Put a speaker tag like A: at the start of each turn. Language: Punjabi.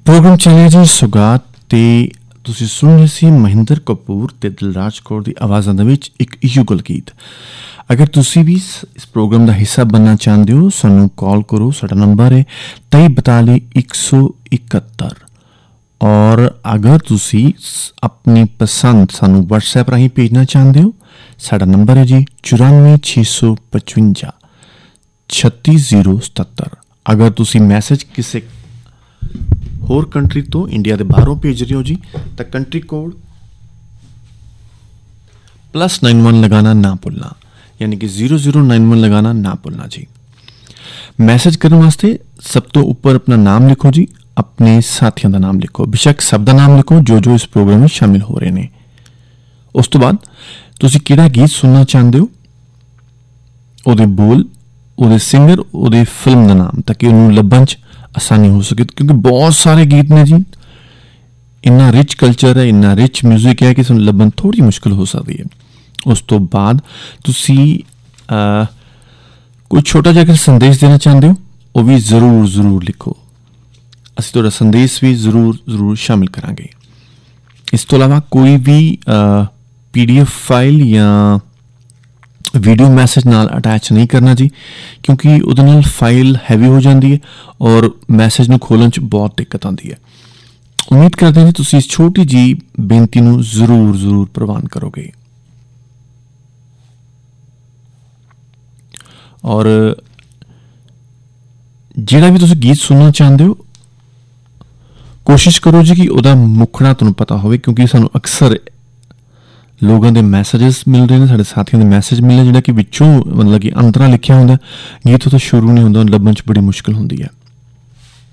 A: ਪ੍ਰੋਗਰਾਮ ਚੱਲਿਆ ਜੀ ਸੁਗਾਤ ਤੇ ਤੁਸੀਂ ਸੁਣ ਰਹੇ ਸੀ ਮਹਿੰਦਰ ਕਪੂਰ ਤੇ ਦਿਲਰਾਜ ਕੌਰ ਦੀ ਆਵਾਜ਼ਾਂ ਦੇ ਵਿੱਚ ਇੱਕ ਯੁਗਲ ਗੀਤ। ਅਗਰ ਤੁਸੀਂ ਵੀ ਇਸ ਪ੍ਰੋਗਰਾਮ ਦਾ ਹਿੱਸਾ ਬਣਨਾ ਚਾਹੁੰਦੇ ਹੋ ਸਾਨੂੰ ਕਾਲ ਕਰੋ। ਸਾਡਾ ਨੰਬਰ ਹੈ 2342 171। ਔਰ ਅਗਰ ਤੁਸੀਂ ਆਪਣੀ ਪਸੰਦ ਸਾਨੂੰ WhatsApp ਰਾਹੀਂ ਭੇਜਣਾ ਚਾਹੁੰਦੇ ਹੋ ਸਾਡਾ ਨੰਬਰ ਹੈ ਜੀ 94 655 36077। ਅਗਰ ਤੁਸੀਂ ਮੈਸੇਜ ਕਿਸੇ ਹੋਰ ਕੰਟਰੀ ਤੋਂ ਇੰਡੀਆ ਦੇ ਬਾਹਰੋਂ ਭੇਜ ਰਹੇ ਹੋ ਜੀ ਤਾਂ ਕੰਟਰੀ ਕੋਡ +91 लगाना ना भूलना, यानी कि 0091 लगाना ना भूलना जी। मैसेज करने वास्ते सब तो ऊपर अपना नाम लिखो जी, अपने साथियों का नाम लिखो, बेशक सब का नाम लिखो जो जो इस प्रोग्राम में शामिल हो रहे हैं। उस तो बाद तुसी किहड़ा गीत सुनना चाहते हो ਉਹਦੇ ਬੋਲ, ਉਹਦੇ ਸਿੰਗਰ, ਉਹਦੇ ਫਿਲਮ ਦਾ ਨਾਮ, ਤਾਂ ਕਿ ਉਹਨੂੰ ਲੱਭਣ 'ਚ ਆਸਾਨੀ ਹੋ ਸਕੇ, ਕਿਉਂਕਿ ਬਹੁਤ ਸਾਰੇ ਗੀਤ ਨੇ ਜੀ। ਇੰਨਾ ਰਿਚ ਕਲਚਰ ਹੈ, ਇੰਨਾ ਰਿਚ ਮਿਊਜ਼ਿਕ ਹੈ ਕਿ ਸਾਨੂੰ ਲੱਭਣ ਥੋੜ੍ਹੀ ਮੁਸ਼ਕਿਲ ਹੋ ਸਕਦੀ ਹੈ। ਉਸ ਤੋਂ ਬਾਅਦ ਤੁਸੀਂ ਕੋਈ ਛੋਟਾ ਜਿਹਾ ਸੰਦੇਸ਼ ਦੇਣਾ ਚਾਹੁੰਦੇ ਹੋ ਉਹ ਵੀ ਜ਼ਰੂਰ ਲਿਖੋ। ਅਸੀਂ ਤੁਹਾਡਾ ਸੰਦੇਸ਼ ਵੀ ਜ਼ਰੂਰ ਸ਼ਾਮਿਲ ਕਰਾਂਗੇ। ਇਸ ਤੋਂ ਇਲਾਵਾ ਕੋਈ ਵੀ PDF ਫਾਈਲ ਜਾਂ ਵੀਡੀਓ ਮੈਸੇਜ ਨਾਲ ਅਟੈਚ ਨਹੀਂ ਕਰਨਾ ਜੀ, ਕਿਉਂਕਿ ਉਹਦੇ ਨਾਲ ਫਾਈਲ ਹੈਵੀ ਹੋ ਜਾਂਦੀ ਹੈ ਔਰ ਮੈਸੇਜ ਨੂੰ ਖੋਲ੍ਹਣ 'ਚ ਬਹੁਤ ਦਿੱਕਤ ਆਉਂਦੀ ਹੈ। ਉਮੀਦ ਕਰਦੇ ਹਾਂ ਜੀ ਤੁਸੀਂ ਇਸ ਛੋਟੀ ਜਿਹੀ ਬੇਨਤੀ ਨੂੰ ਜ਼ਰੂਰ ਪ੍ਰਵਾਨ ਕਰੋਗੇ। ਔਰ ਜਿਹੜਾ ਵੀ ਤੁਸੀਂ ਗੀਤ ਸੁਣਨਾ ਚਾਹੁੰਦੇ ਹੋ ਕੋਸ਼ਿਸ਼ ਕਰੋ ਜੀ ਕਿ ਉਹਦਾ ਮੁਖੜਾ ਤੁਹਾਨੂੰ ਪਤਾ ਹੋਵੇ, ਕਿਉਂਕਿ ਸਾਨੂੰ ਅਕਸਰ ਲੋਕਾਂ ਦੇ ਮੈਸੇਜਸ ਮਿਲ ਰਹੇ ਨੇ, ਸਾਡੇ ਸਾਥੀਆਂ ਦੇ ਮੈਸੇਜ ਮਿਲਦੇ ਜਿਹੜਾ ਕਿ ਵਿੱਚੋਂ ਮਤਲਬ ਕਿ ਅੰਤਰਾ ਲਿਖਿਆ ਹੁੰਦਾ, ਗੀਤ ਉੱਥੋਂ ਸ਼ੁਰੂ ਨਹੀਂ ਹੁੰਦਾ, ਲੱਭਣ 'ਚ ਬੜੀ ਮੁਸ਼ਕਿਲ ਹੁੰਦੀ ਹੈ।